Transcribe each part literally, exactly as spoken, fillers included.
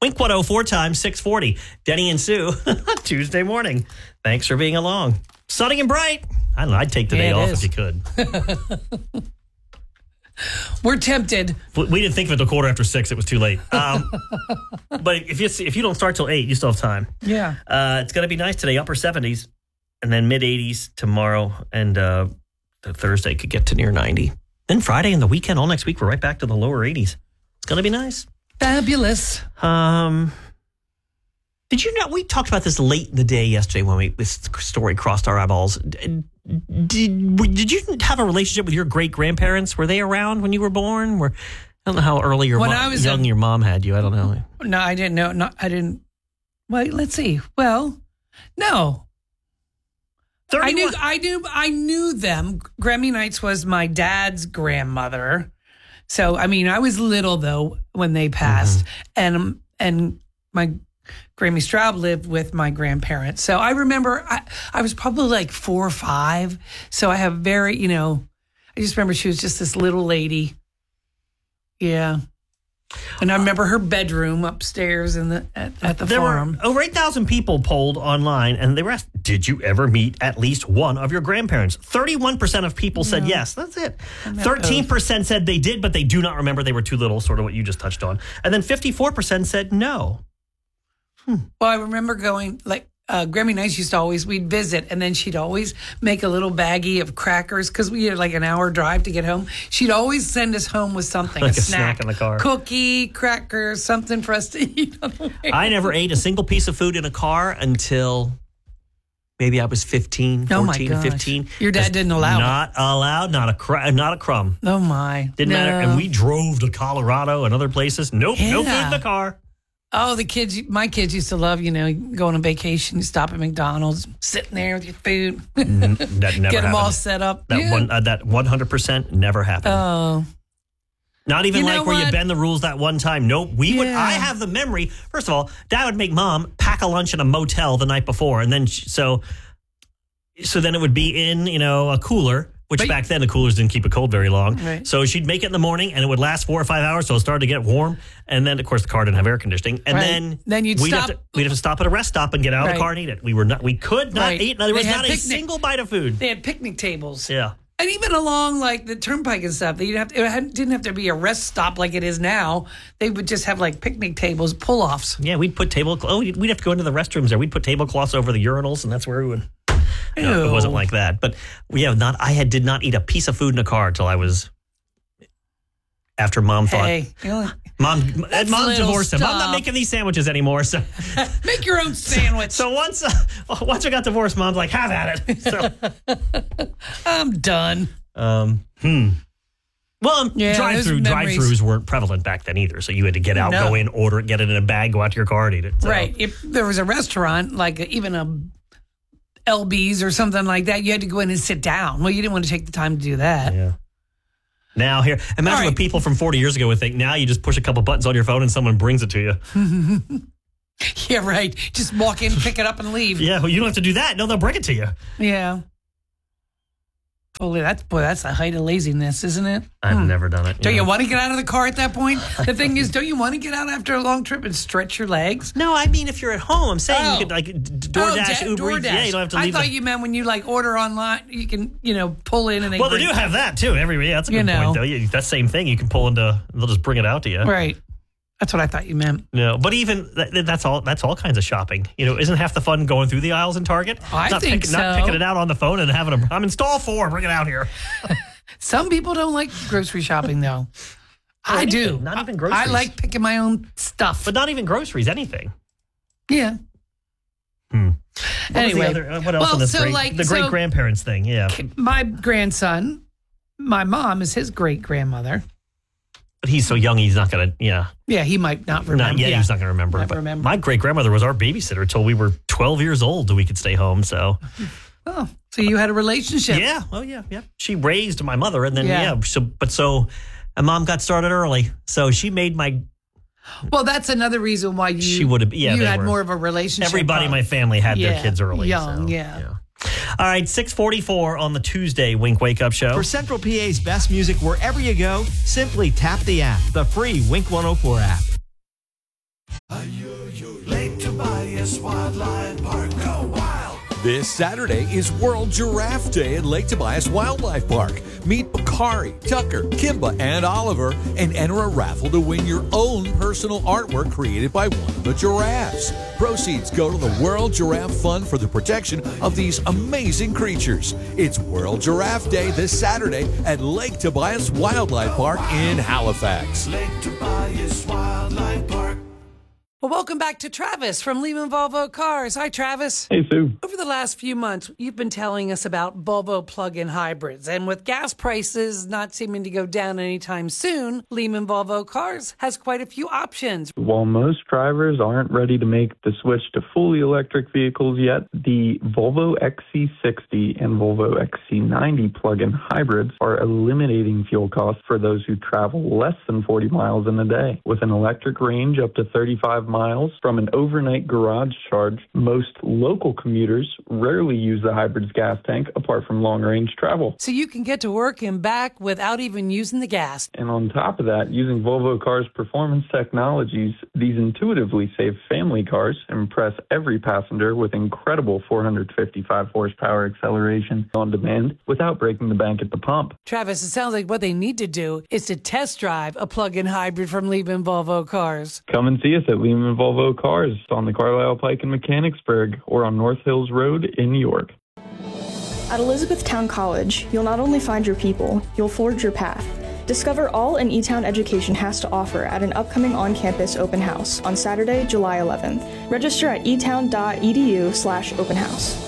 Wink one oh four times six forty. Denny and Sue, Tuesday morning. Thanks for being along. Sunny and bright. I don't know. I'd take the Yeah, day off is. if you could. We're tempted. We didn't think of it until quarter after six. It was too late. Um, but if you if you don't start till eight, you still have time. Yeah. Uh, it's going to be nice today, upper seventies, and then mid eighties tomorrow, and uh, the Thursday could get to near ninety. Then Friday and the weekend, all next week, we're right back to the lower eighties. It's going to be nice. Fabulous. Um, did you know we talked about this late in the day yesterday when we this story crossed our eyeballs? Did did you have a relationship with your great grandparents? Were they around when you were born? Were I don't know how early your When mom, I was young a- your mom had you. I don't know. No, I didn't know. No, I didn't. Wait, let's see. Well, no. I knew, I knew, I knew them. Grammy Nights was my dad's grandmother. So, I mean, I was little though when they passed, mm-hmm. and and my Grammy Straub lived with my grandparents. So I remember I, I was probably like four or five. So I have very, you know, I just remember she was just this little lady. Yeah. And I remember her bedroom upstairs in the at, at the there farm. Were over eight thousand people polled online, and they were asked, did you ever meet at least one of your grandparents? thirty-one percent of people said No. yes. That's it. thirteen percent said they did, but they do not remember. They were too little, sort of what you just touched on. And then fifty-four percent said no. Hmm. Well, I remember going, like, uh, Grammy Nights used to always, we'd visit, and then she'd always make a little baggie of crackers because we had like an hour drive to get home. She'd always send us home with something, Like a, a snack, snack in the car. Cookie, cracker, something for us to eat on the way. I never ate a single piece of food in a car until maybe I was fifteen, Oh my fourteen, gosh. fifteen. Your dad didn't allow it. Not allowed, not a, cr- not a crumb. Oh, my. Didn't No. matter. And we drove to Colorado and other places. Nope, no food Yeah. in the car. Oh, the kids, my kids used to love, you know, going on vacation, you stop at McDonald's, sitting there with your food, N- that never get them all happened. set up. That Yeah. one, uh, that one hundred percent never happened. Oh, Not even You like know where you what? bend the rules that one time. Nope. We would. Yeah. I have the memory. First of all, Dad would make Mom pack a lunch in a motel the night before, and then she, so so then it would be in you know a cooler. Which But- back then the coolers didn't keep it cold very long. Right. So she'd make it in the morning and it would last four or five hours. So it started to get warm. And then, of course, the car didn't have air conditioning. And Right. then, Then you'd we'd, stop- Have to, we'd have to stop at a rest stop and get out of Right. the car and eat it. We were not. We could not Right. eat. There They was had not a picnic- single bite of food. they had picnic tables. Yeah. And even along like the turnpike and stuff, they have to, it had- didn't have to be a rest stop like it is now. They would just have like picnic tables, pull-offs. Yeah, we'd put table. Oh, we'd have to go into the restrooms there. We'd put tablecloths over the urinals, and that's where we would. No, it wasn't like that. But we have not. I had did not eat a piece of food in a car until I was after Mom thought. Hey, you know, Mom, That's Mom little divorced him. I'm not stuff. making these sandwiches anymore. So, make your own sandwich. so once uh, once I got divorced, Mom's like, have at it. So, I'm done. um, hmm. Well, Yeah, drive those through drive memories. throughs weren't prevalent back then either. So you had to get out, No. go in, order it, get it in a bag, go out to your car and eat it. So, Right. If there was a restaurant, like even a L B's or something like that, you had to go in and sit down. Well, you didn't want to take the time to do that. Yeah. Now here, imagine All right. what people from forty years ago would think. Now you just push a couple buttons on your phone and someone brings it to you. Yeah, right. Just walk in, pick it up, and leave. Yeah, well, you don't have to do that. No, they'll bring it to you. Yeah. Boy, that's boy, that's the height of laziness, isn't it? I've Hmm. never done it. Don't you know. want to get out of the car at that point? The thing is, don't you want to get out after a long trip and stretch your legs? No, I mean if you're at home, I'm saying Oh. you could like d- d- Oh, DoorDash, da- Uber Eats. Yeah, you don't have to I leave. thought the- you meant when you like order online, you can you know pull in and they well, they bring- do have that too. Every yeah, that's a You good know. point though. You, that same thing you can pull into. They'll just bring it out to you. right. That's what I thought you meant. No, but even that, that's all. That's all kinds of shopping. You know, isn't half the fun going through the aisles in Target? I not think pick- Not so. picking it out on the phone and having a. I'm in stall four. Bring it out here. Some people don't like grocery shopping though. I anything, do. not even I- groceries. I like picking my own stuff. But not even groceries. Anything. yeah. Hmm. What was the Anyway, other- uh, what else well, in this so great, like the so great grandparents thing? Yeah, my grandson, my mom is his great grandmother. but he's so young. He's not gonna. Yeah, Yeah, he might not remember. not yet. yeah. He's not gonna remember. Not But remember. my great grandmother was our babysitter until we were twelve years old. That we could stay home. So Oh, so you had a relationship? yeah. Oh yeah. Yeah. She raised my mother, and then Yeah. yeah. so but so, and mom got started early, so she made my. Well, that's another reason why you She would have. Yeah, you they had were- more of a relationship. Everybody in my family had Yeah, their kids early. young, so, yeah. All right, six forty-four on the Tuesday Wink Wake Up Show. For Central P A's best music wherever you go, simply tap the app, the free Wink one oh four app. Tobias Wildlife Park. Go wild! This Saturday is World Giraffe Day at Lake Tobias Wildlife Park. Meet Bakari, Tucker, Kimba, and Oliver and enter a raffle to win your own personal artwork created by one of the giraffes. Proceeds go to the World Giraffe Fund for the protection of these amazing creatures. It's World Giraffe Day this Saturday at Lake Tobias Wildlife Park in Halifax. Lake Tobias Wildlife Park. Well, welcome back to Travis from Lehman Volvo Cars. Hi, Travis. Hey, Sue. Over the last few months, you've been telling us about Volvo plug-in hybrids. And with gas prices not seeming to go down anytime soon, Lehman Volvo Cars has quite a few options. While most drivers aren't ready to make the switch to fully electric vehicles yet, the Volvo X C sixty and Volvo X C ninety plug-in hybrids are eliminating fuel costs for those who travel less than forty miles in a day. With an electric range up to thirty-five miles from an overnight garage charge, most local commuters rarely use the hybrid's gas tank apart from long-range travel. So you can get to work and back without even using the gas. And on top of that, using Volvo Cars' performance technologies, these intuitively safe family cars impress every passenger with incredible four hundred fifty-five horsepower acceleration on demand without breaking the bank at the pump. Travis, it sounds like what they need to do is to test drive a plug-in hybrid from Lehman Volvo Cars. Come and see us at Lehman Volvo Cars on the Carlisle Pike in Mechanicsburg or on North Hills Road in New York. At Elizabethtown College, you'll not only find your people, you'll forge your path. Discover all an E-Town education has to offer at an upcoming on-campus open house on Saturday, July eleventh. Register at etown.edu slash open house.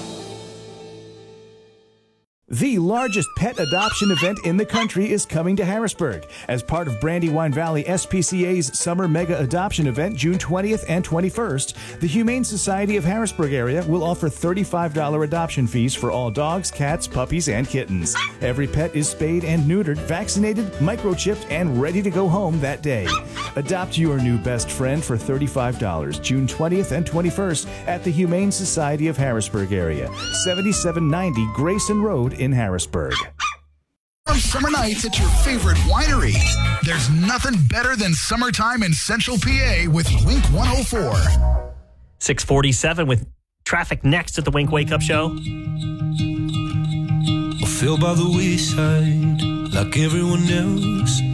The largest pet adoption event in the country is coming to Harrisburg. As part of Brandywine Valley S P C A's Summer Mega Adoption Event, June twentieth and twenty-first, the Humane Society of Harrisburg area will offer thirty-five dollars adoption fees for all dogs, cats, puppies, and kittens. Every pet is spayed and neutered, vaccinated, microchipped, and ready to go home that day. Adopt your new best friend for thirty-five dollars, June twentieth and twenty-first at the Humane Society of Harrisburg area, seventy-seven ninety Grayson Road in Harrisburg. Warm summer nights at your favorite winery. There's nothing better than summertime in Central P A with Wink one oh four. six forty-seven with traffic next at the Wink Wake Up Show. I feel by the wayside like everyone else.